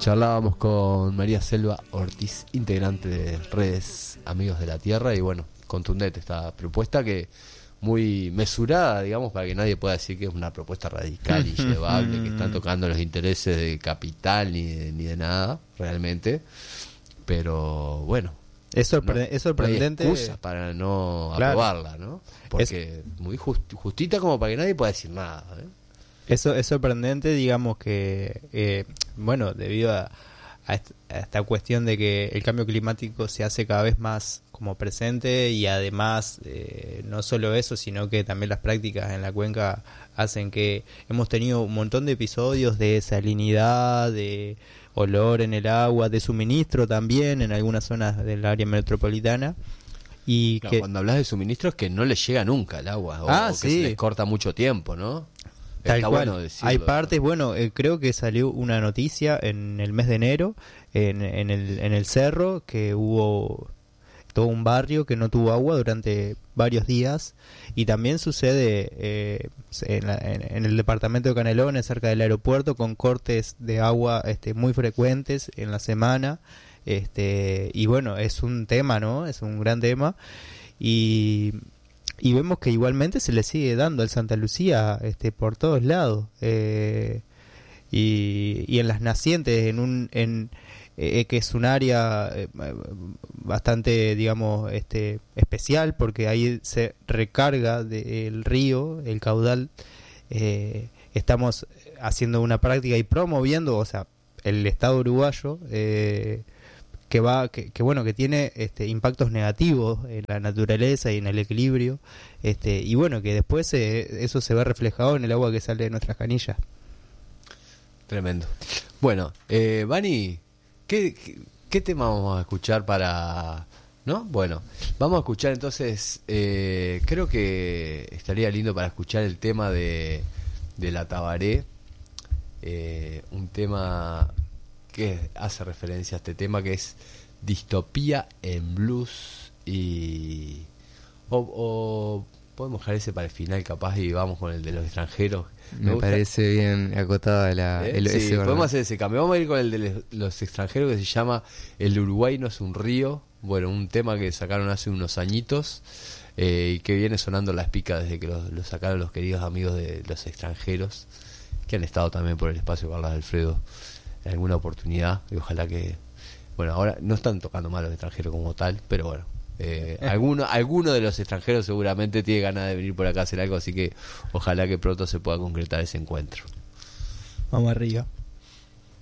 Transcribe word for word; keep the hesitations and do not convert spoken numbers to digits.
Charlábamos con María Selva Ortiz, integrante de Redes Amigos de la Tierra, y bueno, contundente esta propuesta, que muy mesurada, digamos, para que nadie pueda decir que es una propuesta radical y llevable, que están tocando los intereses de capital ni de, ni de nada, realmente. Pero bueno, es, sorpre- no, es sorprendente. No hay excusas para no claro. aprobarla, ¿no? Porque es muy just- justita como para que nadie pueda decir nada, ¿eh? Eso es sorprendente, digamos que, eh, bueno, debido a, a, est- a esta cuestión de que el cambio climático se hace cada vez más como presente, y además eh, no solo eso, sino que también las prácticas en la cuenca hacen que hemos tenido un montón de episodios de salinidad, de olor en el agua, de suministro también en algunas zonas del área metropolitana. Y claro, que cuando hablas de suministros, que no les llega nunca el agua, o, ah, o que sí. se les corta mucho tiempo, ¿no? Tal Está cual. bueno decirlo. Hay partes, bueno, eh, creo que salió una noticia en el mes de enero en, en, el, en el cerro, que hubo todo un barrio que no tuvo agua durante varios días, y también sucede eh, en, la, en, en el departamento de Canelones, cerca del aeropuerto, con cortes de agua este, muy frecuentes en la semana, este, y bueno, es un tema, ¿no? Es un gran tema, y... Y vemos que igualmente se le sigue dando al Santa Lucía este, por todos lados. Eh, y, y en las nacientes, en un en eh, que es un área eh, bastante, digamos, este especial, porque ahí se recarga de, el río, el caudal. Eh, estamos haciendo una práctica y promoviendo, o sea, el Estado uruguayo... Eh, que va que, que bueno que tiene este impactos negativos en la naturaleza y en el equilibrio, este y bueno, que después eh, eso se ve reflejado en el agua que sale de nuestras canillas. Tremendo. Bueno, eh, Vani, ¿qué, qué, ¿qué tema vamos a escuchar para...? ¿No? Bueno, vamos a escuchar entonces, eh, creo que estaría lindo para escuchar el tema de, de la Tabaré, eh, un tema... que hace referencia a este tema, que es distopía en blues, y o, o podemos dejar ese para el final capaz y vamos con el de los extranjeros. Me, Me parece bien acotada la, ¿Eh? el, sí, ese podemos hacer ese cambio. Vamos a ir con el de los extranjeros, que se llama El Uruguay no es un río. Bueno, un tema que sacaron hace unos añitos, eh, y que viene sonando las picas desde que lo, lo sacaron los queridos amigos de los extranjeros, que han estado también por el espacio Carlos Alfredo en alguna oportunidad, y ojalá que, bueno, ahora no están tocando mal los extranjeros como tal, pero bueno, eh, alguno, alguno de los extranjeros seguramente tiene ganas de venir por acá a hacer algo, así que ojalá que pronto se pueda concretar ese encuentro. Vamos arriba.